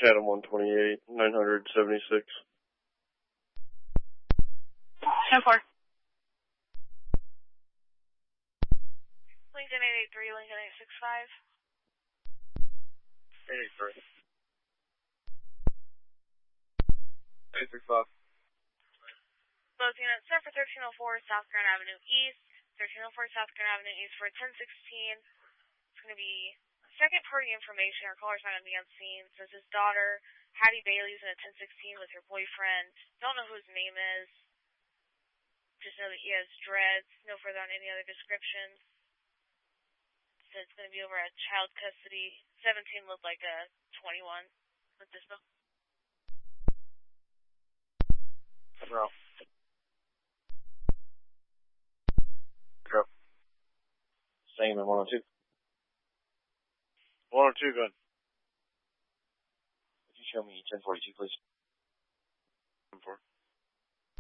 Chatham 128, 976. 10-4. Lincoln 883, Lincoln 865. 883. 835. Both units set for 1304 South Grand Avenue East. 1304 South Grand Avenue East for 1016. It's going to be second party information. Our caller's not going to be on scene. Says his daughter, Hattie Bailey's in a 1016 with her boyfriend. Don't know who his name is. Just know that he has dreads. No further on any other descriptions. Says it's going to be over at child custody. 17 looked like a 21 with this bill. No. Go. Same in 102. 102, good. Would you show me 1042, please?